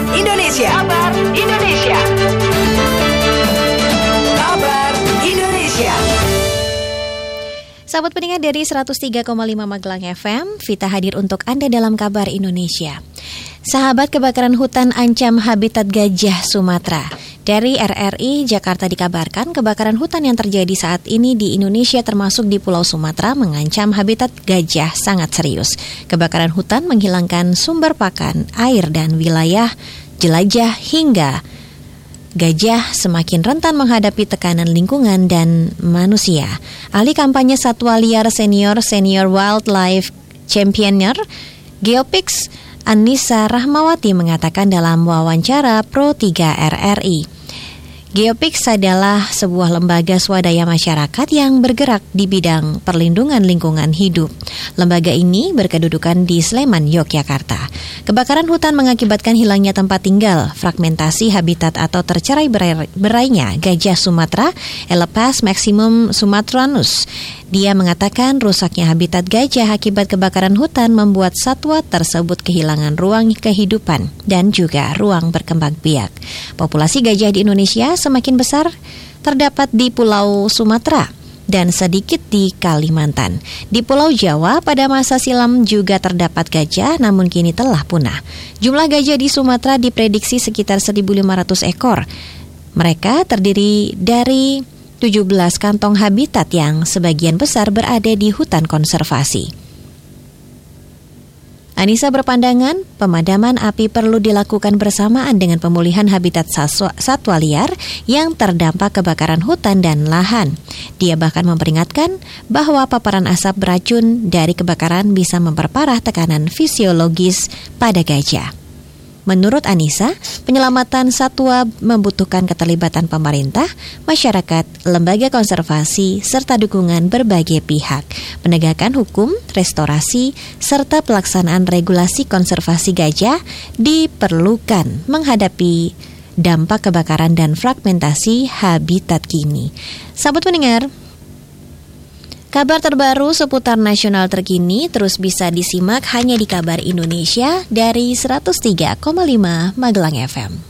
Indonesia. Kabar Indonesia. Kabar Indonesia. Sahabat pendengar dari 103,5 Magelang FM, Vita hadir untuk Anda dalam Kabar Indonesia. Sahabat, kebakaran hutan ancam habitat gajah Sumatera. Dari RRI Jakarta dikabarkan kebakaran hutan yang terjadi saat ini di Indonesia termasuk di Pulau Sumatera mengancam habitat gajah sangat serius. Kebakaran hutan menghilangkan sumber pakan, air dan wilayah jelajah hingga gajah semakin rentan menghadapi tekanan lingkungan dan manusia. Ahli kampanye satwa liar senior wildlife championer Geopix Anissa Rahmawati mengatakan dalam wawancara Pro 3 RRI. Geopix adalah sebuah lembaga swadaya masyarakat yang bergerak di bidang perlindungan lingkungan hidup. Lembaga ini berkedudukan di Sleman, Yogyakarta. Kebakaran hutan mengakibatkan hilangnya tempat tinggal, fragmentasi habitat atau tercerai berainya gajah Sumatera, Elephas maximum sumatranus. Dia mengatakan rusaknya habitat gajah akibat kebakaran hutan membuat satwa tersebut kehilangan ruang kehidupan dan juga ruang berkembang biak. Populasi gajah di Indonesia semakin besar terdapat di Pulau Sumatera dan sedikit di Kalimantan. Di Pulau Jawa pada masa silam juga terdapat gajah namun kini telah punah. Jumlah gajah di Sumatera diprediksi sekitar 1.500 ekor. Mereka terdiri dari 17 kantong habitat yang sebagian besar berada di hutan konservasi. Anissa berpandangan pemadaman api perlu dilakukan bersamaan dengan pemulihan habitat satwa liar yang terdampak kebakaran hutan dan lahan. Dia bahkan memperingatkan bahwa paparan asap beracun dari kebakaran bisa memperparah tekanan fisiologis pada gajah. Menurut Anissa, penyelamatan satwa membutuhkan keterlibatan pemerintah, masyarakat, lembaga konservasi, serta dukungan berbagai pihak. Penegakan hukum, restorasi, serta pelaksanaan regulasi konservasi gajah diperlukan menghadapi dampak kebakaran dan fragmentasi habitat kini. Sahabat pendengar, kabar terbaru seputar nasional terkini terus bisa disimak hanya di Kabar Indonesia dari 103,5 Magelang FM.